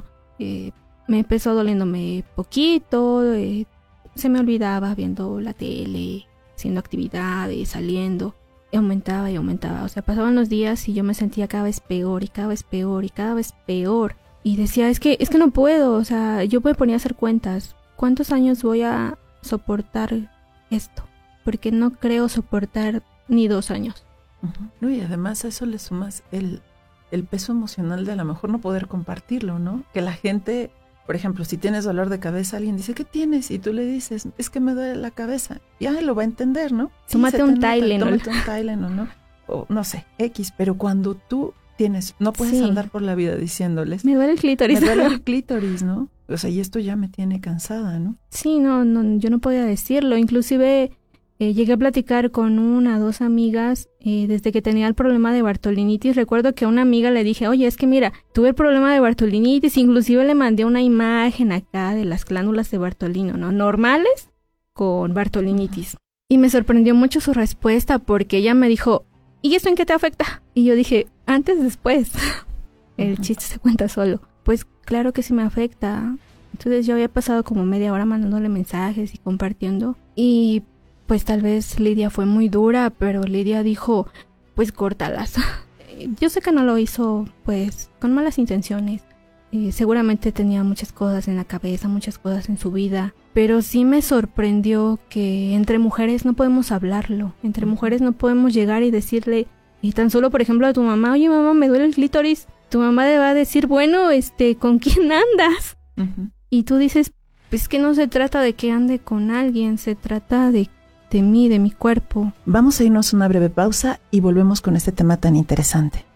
Me empezó doliéndome poquito, se me olvidaba viendo la tele, haciendo actividades, saliendo. Y aumentaba y aumentaba. O sea, pasaban los días y yo me sentía cada vez peor y cada vez peor y cada vez peor. Y decía, es que no puedo. O sea, yo me ponía a hacer cuentas. ¿Cuántos años voy a soportar esto? Porque no creo soportar ni 2 años. No, y además a eso le sumas el peso emocional de a lo mejor no poder compartirlo, ¿no? Que la gente, por ejemplo, si tienes dolor de cabeza, alguien dice, ¿qué tienes? Y tú le dices, es que me duele la cabeza. Ya lo va a entender, ¿no? Tómate un Tylenol. Tómate un Tylenol, ¿no? O no sé, X. Pero cuando tú no puedes andar por la vida diciéndoles, me duele el clítoris. Me duele el clítoris, ¿no? O sea, y esto ya me tiene cansada, ¿no? Sí, no, yo no podía decirlo. Inclusive llegué a platicar con 1 o 2 amigas desde que tenía el problema de Bartolinitis. Recuerdo que a una amiga le dije, oye, es que mira, tuve el problema de Bartolinitis. Inclusive le mandé una imagen acá de las glándulas de Bartolino, ¿no? Normales con Bartolinitis. Y me sorprendió mucho su respuesta porque ella me dijo, ¿y esto en qué te afecta? Y yo dije, antes, después. El chiste se cuenta solo. Pues claro que sí me afecta. Entonces yo había pasado como media hora mandándole mensajes y compartiendo. Y pues tal vez Lidia fue muy dura, pero Lidia dijo, pues córtalas. Yo sé que no lo hizo pues con malas intenciones. Seguramente tenía muchas cosas en la cabeza, muchas cosas en su vida. Pero sí me sorprendió que entre mujeres no podemos hablarlo. Entre mujeres no podemos llegar y decirle, y tan solo por ejemplo a tu mamá, oye mamá, me duele el clítoris. Tu mamá le va a decir, bueno, ¿con quién andas? Y tú dices, pues que no se trata de que ande con alguien, se trata de de mí, de mi cuerpo. Vamos a irnos a una breve pausa y volvemos con este tema tan interesante.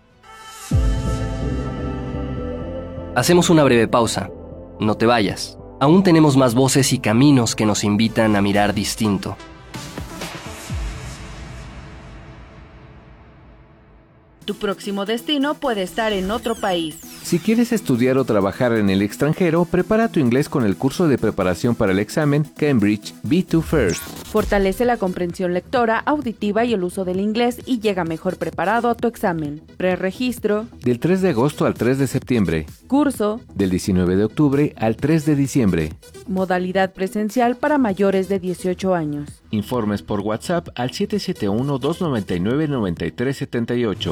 Hacemos una breve pausa. No te vayas. Aún tenemos más voces y caminos que nos invitan a mirar distinto. Tu próximo destino puede estar en otro país. Si quieres estudiar o trabajar en el extranjero, prepara tu inglés con el curso de preparación para el examen Cambridge B2 First. Fortalece la comprensión lectora, auditiva y el uso del inglés y llega mejor preparado a tu examen. Preregistro. Del 3 de agosto al 3 de septiembre. Curso. Del 19 de octubre al 3 de diciembre. Modalidad presencial para mayores de 18 años. Informes por WhatsApp al 771-299-9378.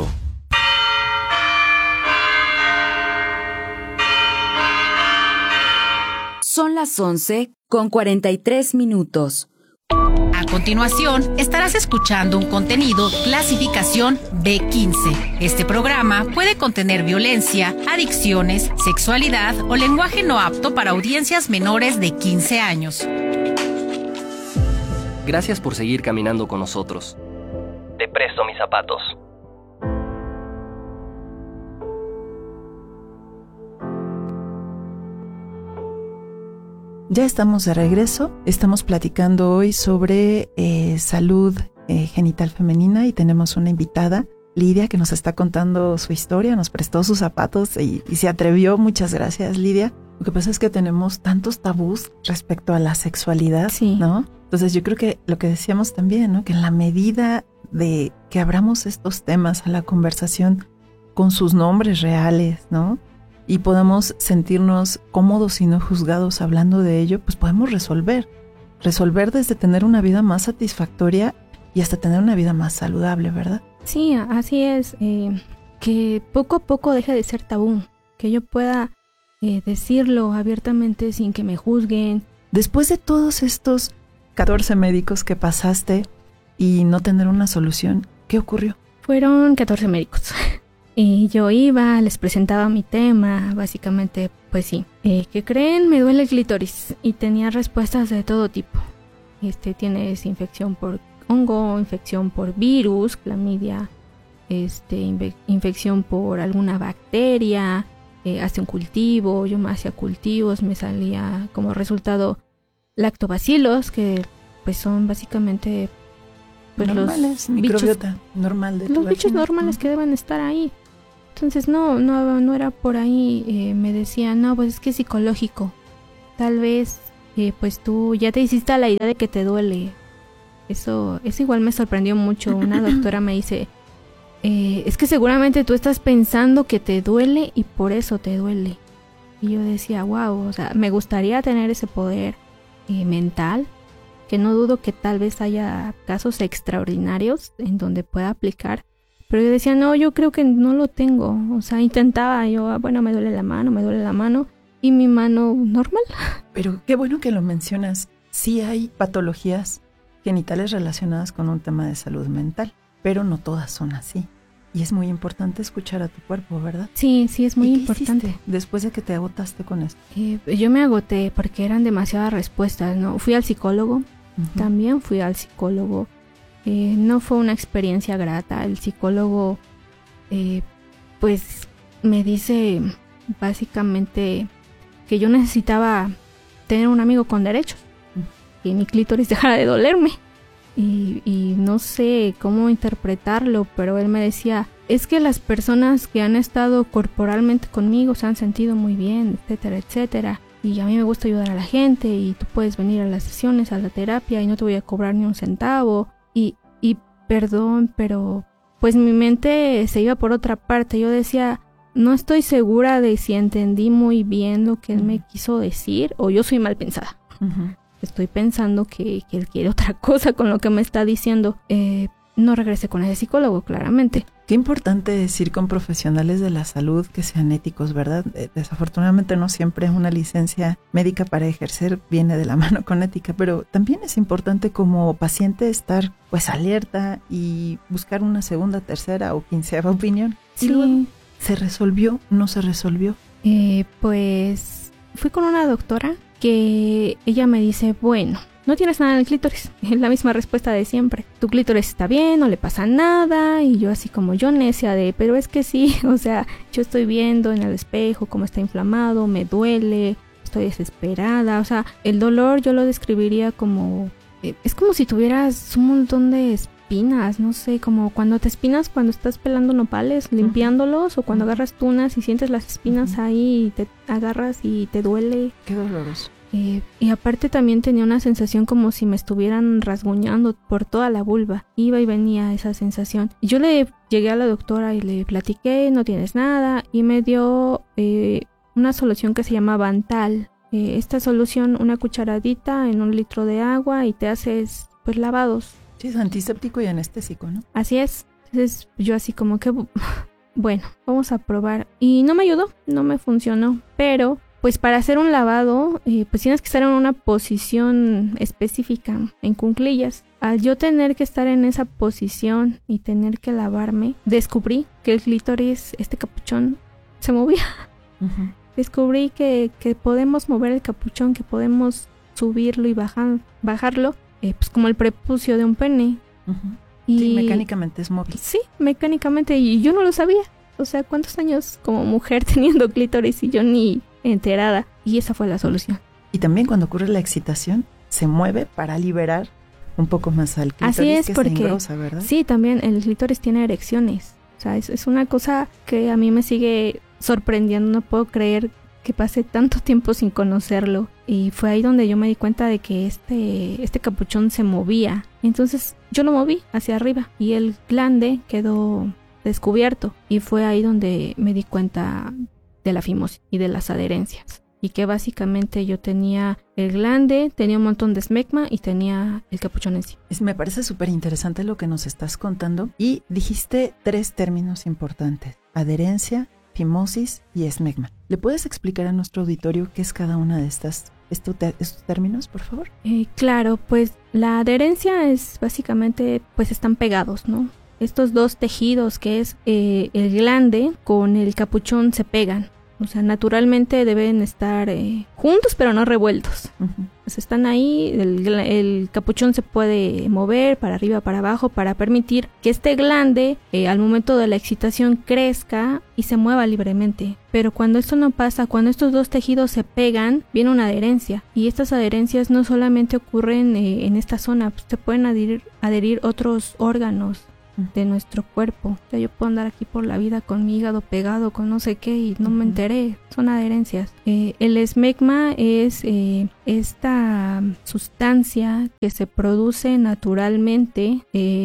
Son las 11:43. A continuación, estarás escuchando un contenido clasificación B15. Este programa puede contener violencia, adicciones, sexualidad o lenguaje no apto para audiencias menores de 15 años. Gracias por seguir caminando con nosotros. Te presto mis zapatos. Ya estamos de regreso, estamos platicando hoy sobre salud genital femenina y tenemos una invitada, Lidia, que nos está contando su historia, nos prestó sus zapatos y se atrevió. Muchas gracias, Lidia. Lo que pasa es que tenemos tantos tabús respecto a la sexualidad, sí, ¿no? Entonces yo creo que lo que decíamos también, ¿no? Que en la medida de que abramos estos temas a la conversación con sus nombres reales, ¿no? Y podamos sentirnos cómodos y no juzgados hablando de ello, pues podemos resolver desde tener una vida más satisfactoria y hasta tener una vida más saludable, ¿verdad? Sí, así es, que poco a poco deje de ser tabú, que yo pueda decirlo abiertamente sin que me juzguen. Después de todos estos 14 médicos que pasaste y no tener una solución, ¿qué ocurrió? Fueron 14 médicos. Y yo iba, les presentaba mi tema, básicamente, pues sí. ¿Qué creen? Me duele el clítoris. Y tenía respuestas de todo tipo. Tienes infección por hongo, infección por virus, clamidia, infección por alguna bacteria, hace un cultivo, yo me hacía cultivos, me salía como resultado lactobacilos, que pues son básicamente pues normales, los microbiota bichos, normal de tu los bichos vagina. normales que deben estar ahí. Entonces no era por ahí. Me decían, no, pues es que es psicológico. Tal vez pues tú ya te hiciste a la idea de que te duele. Eso igual me sorprendió mucho. Una doctora me dice, es que seguramente tú estás pensando que te duele y por eso te duele. Y yo decía, wow, o sea, me gustaría tener ese poder mental, que no dudo que tal vez haya casos extraordinarios en donde pueda aplicar. Pero yo decía, no, yo creo que no lo tengo. O sea, intentaba yo, bueno, me duele la mano. Y mi mano normal. Pero qué bueno que lo mencionas. Sí hay patologías genitales relacionadas con un tema de salud mental, pero no todas son así. Y es muy importante escuchar a tu cuerpo, ¿verdad? Sí, es muy importante. ¿Hiciste después de que te agotaste con esto? Yo me agoté porque eran demasiadas respuestas, ¿no? Fui al psicólogo, también fui al psicólogo. No fue una experiencia grata. El psicólogo pues me dice básicamente que yo necesitaba tener un amigo con derechos, que mi clítoris dejara de dolerme. Y no sé cómo interpretarlo, pero él me decía, es que las personas que han estado corporalmente conmigo se han sentido muy bien, etcétera, etcétera. Y a mí me gusta ayudar a la gente y tú puedes venir a las sesiones, a la terapia y no te voy a cobrar ni un centavo. Y perdón, pero pues mi mente se iba por otra parte. Yo decía, no estoy segura de si entendí muy bien lo que él me quiso decir o yo soy mal pensada. Estoy pensando que él quiere otra cosa con lo que me está diciendo. No regresé con ese psicólogo, claramente. Qué importante decir con profesionales de la salud que sean éticos, ¿verdad? Desafortunadamente no siempre una licencia médica para ejercer viene de la mano con ética, pero también es importante como paciente estar pues alerta y buscar una segunda, tercera o quinceava opinión. Sí. Y luego, ¿se resolvió? ¿No se resolvió? Pues fui con una doctora que ella me dice, bueno, no tienes nada en el clítoris. Es la misma respuesta de siempre. Tu clítoris está bien, no le pasa nada. Y yo así como yo necia de, pero es que sí, o sea, yo estoy viendo en el espejo cómo está inflamado, me duele, estoy desesperada. O sea, el dolor yo lo describiría como, es como si tuvieras un montón de espinas, no sé, como cuando te espinas cuando estás pelando nopales, limpiándolos, o cuando agarras tunas y sientes las espinas ahí y te agarras y te duele. Qué doloroso. Y aparte también tenía una sensación como si me estuvieran rasguñando por toda la vulva. Iba y venía esa sensación. Yo le llegué a la doctora y le platiqué, no tienes nada, y me dio una solución que se llama Bantal. Esta solución, una cucharadita en 1 litro de agua y te haces pues lavados. Sí, es antiséptico y anestésico, ¿no? Así es. Entonces yo así como que, bueno, vamos a probar. Y no me ayudó, no me funcionó, pero pues para hacer un lavado, pues tienes que estar en una posición específica, en cuclillas. Al yo tener que estar en esa posición y tener que lavarme, descubrí que el clítoris, este capuchón, se movía. Uh-huh. Descubrí que podemos mover el capuchón, que podemos subirlo y bajarlo, pues como el prepucio de un pene. Uh-huh. Y sí, mecánicamente es móvil. Sí, mecánicamente, y yo no lo sabía. O sea, ¿cuántos años como mujer teniendo clítoris y yo ni enterada? Y esa fue la solución. Y también cuando ocurre la excitación, se mueve para liberar un poco más al clítoris. Así es, que porque se engrosa, ¿verdad? Sí, también el clítoris tiene erecciones. O sea, es una cosa que a mí me sigue sorprendiendo. No puedo creer que pasé tanto tiempo sin conocerlo. Y fue ahí donde yo me di cuenta de que este capuchón se movía. Entonces yo lo moví hacia arriba y el glande quedó descubierto. Y fue ahí donde me di cuenta de la fimosis y de las adherencias. Y que básicamente yo tenía el glande, tenía un montón de esmegma y tenía el capuchón en sí. Me parece súper interesante lo que nos estás contando. Y dijiste 3 términos importantes: adherencia, fimosis y esmegma. ¿Le puedes explicar a nuestro auditorio qué es cada una de estos términos, por favor? Claro, pues la adherencia es básicamente, pues están pegados, ¿no? Estos 2 tejidos que es el glande con el capuchón se pegan. O sea, naturalmente deben estar juntos pero no revueltos. Uh-huh. Pues están ahí, el capuchón se puede mover para arriba, para abajo, para permitir que este glande al momento de la excitación crezca y se mueva libremente. Pero cuando esto no pasa, cuando estos 2 tejidos se pegan, viene una adherencia. Y estas adherencias no solamente ocurren en esta zona, pues se pueden adherir otros órganos de nuestro cuerpo. O sea, yo puedo andar aquí por la vida con mi hígado pegado con no sé qué y no me enteré. Son adherencias. El esmegma es esta sustancia que se produce naturalmente,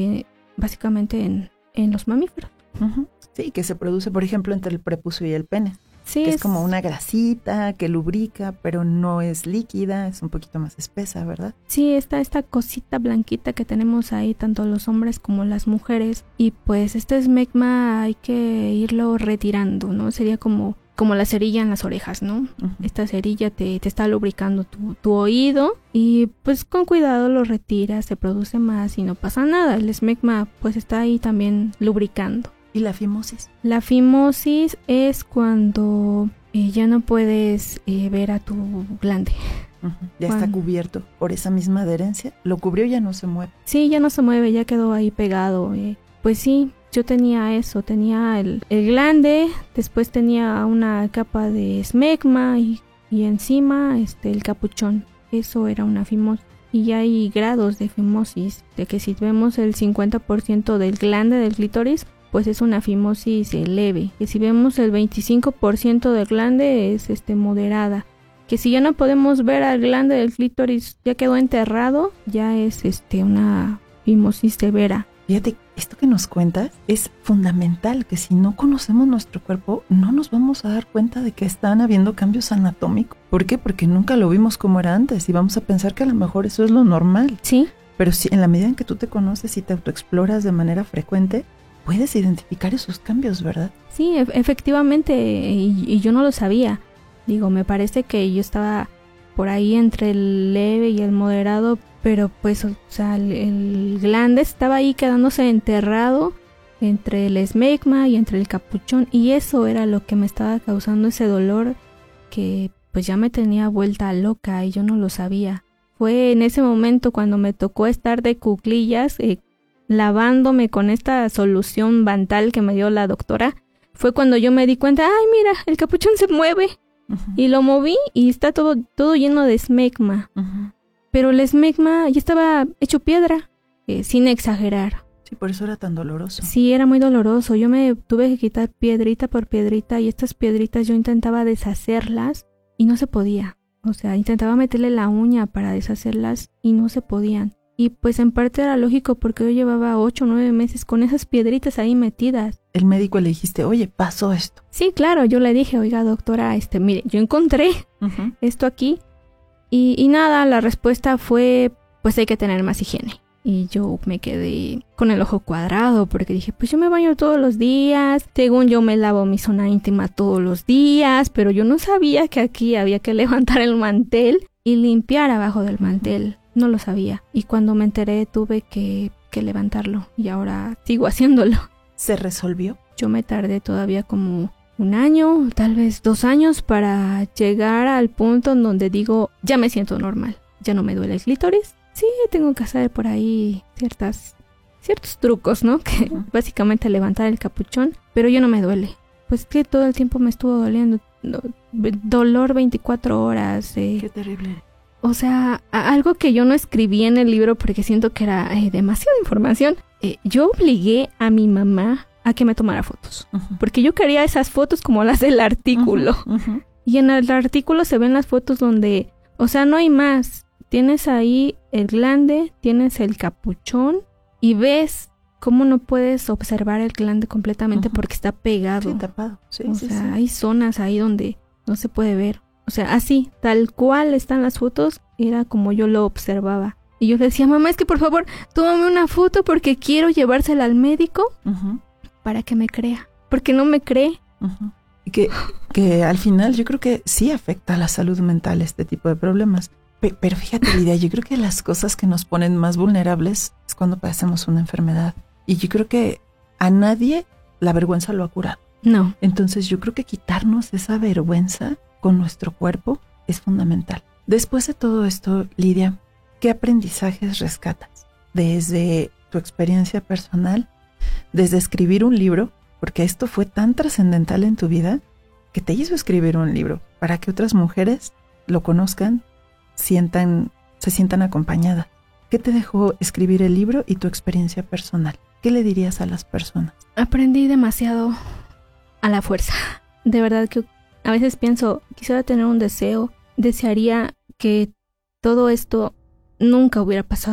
básicamente en los mamíferos. Uh-huh. Sí, que se produce, por ejemplo, entre el prepucio y el pene. Sí, que es como una grasita que lubrica, pero no es líquida, es un poquito más espesa, ¿verdad? Sí, esta cosita blanquita que tenemos ahí, tanto los hombres como las mujeres. Y pues este esmegma hay que irlo retirando, ¿no? Sería como la cerilla en las orejas, ¿no? Uh-huh. Esta cerilla te está lubricando tu oído y pues con cuidado lo retiras, se produce más y no pasa nada. El esmegma pues está ahí también lubricando. ¿Y la fimosis? La fimosis es cuando ya no puedes ver a tu glande. Uh-huh. Ya está cubierto por esa misma adherencia. Lo cubrió, ya no se mueve. Sí, ya no se mueve, ya quedó ahí pegado. Pues sí, yo tenía eso, tenía el glande, después tenía una capa de esmegma y encima el capuchón. Eso era una fimosis. Y hay grados de fimosis, de que si vemos el 50% del glande del clítoris, pues es una fimosis leve. Que si vemos el 25% del glande es moderada. Que si ya no podemos ver al glande del clítoris, ya quedó enterrado, ya es una fimosis severa. Fíjate, esto que nos cuentas es fundamental, que si no conocemos nuestro cuerpo, no nos vamos a dar cuenta de que están habiendo cambios anatómicos. ¿Por qué? Porque nunca lo vimos como era antes y vamos a pensar que a lo mejor eso es lo normal. Sí. Pero si en la medida en que tú te conoces y te autoexploras de manera frecuente, puedes identificar esos cambios, ¿verdad? Sí, efectivamente, y yo no lo sabía. Digo, me parece que yo estaba por ahí entre el leve y el moderado, pero pues, o sea, el glande estaba ahí quedándose enterrado entre el esmegma y entre el capuchón, y eso era lo que me estaba causando ese dolor que pues ya me tenía vuelta loca y yo no lo sabía. fue en ese momento cuando me tocó estar de cuclillas, lavándome con esta solución Bantal que me dio la doctora. Fue cuando yo me di cuenta, ay, mira, el capuchón se mueve. Y lo moví y está todo lleno de esmegma. Pero el esmegma ya estaba hecho piedra, sin exagerar. Sí, por eso era tan doloroso. Sí, era muy doloroso. Yo me tuve que quitar piedrita por piedrita y estas piedritas yo intentaba deshacerlas y no se podía. O sea, intentaba meterle la uña para deshacerlas y no se podían. Y pues en parte era lógico porque yo llevaba 8 o 9 meses con esas piedritas ahí metidas. El médico le dijiste, oye, pasó esto. Sí, claro, yo le dije, oiga doctora, mire, yo encontré esto aquí. Y nada, la respuesta fue, pues hay que tener más higiene. Y yo me quedé con el ojo cuadrado porque dije, pues yo me baño todos los días, según yo me lavo mi zona íntima todos los días, pero yo no sabía que aquí había que levantar el mantel y limpiar abajo del mantel. No lo sabía. Y cuando me enteré tuve que levantarlo y ahora sigo haciéndolo. ¿Se resolvió? Yo me tardé todavía como 1 año, tal vez 2 años para llegar al punto en donde digo, ya me siento normal. Ya no me duele el clítoris. Sí, tengo que hacer por ahí ciertos trucos, ¿no? Que básicamente levantar el capuchón, pero yo no me duele. Pues que todo el tiempo me estuvo doliendo. Dolor 24 horas. Qué terrible. O sea, algo que yo no escribí en el libro porque siento que era demasiada información. Yo obligué a mi mamá a que me tomara fotos. Porque yo quería esas fotos como las del artículo. Y en el artículo se ven las fotos donde, o sea, no hay más. Tienes ahí el glande, tienes el capuchón y ves cómo no puedes observar el glande completamente porque está pegado. Sí, tapado. Sí, o sea, hay zonas ahí donde no se puede ver. O sea, así, tal cual están las fotos, era como yo lo observaba. Y yo le decía, mamá, es que por favor, tómame una foto porque quiero llevársela al médico para que me crea. Porque no me cree. Y que al final yo creo que sí afecta a la salud mental este tipo de problemas. Pero fíjate, Lidia, yo creo que las cosas que nos ponen más vulnerables es cuando padecemos una enfermedad. Y yo creo que a nadie la vergüenza lo ha curado. No. Entonces yo creo que quitarnos esa vergüenza con nuestro cuerpo es fundamental. Después de todo esto, Lidia, ¿qué aprendizajes rescatas? Desde tu experiencia personal, desde escribir un libro, porque esto fue tan trascendental en tu vida que te hizo escribir un libro para que otras mujeres lo conozcan, se sientan acompañadas. ¿Qué te dejó escribir el libro y tu experiencia personal? ¿Qué le dirías a las personas? Aprendí demasiado a la fuerza. De verdad que a veces pienso, quisiera tener un deseo, desearía que todo esto nunca hubiera pasado.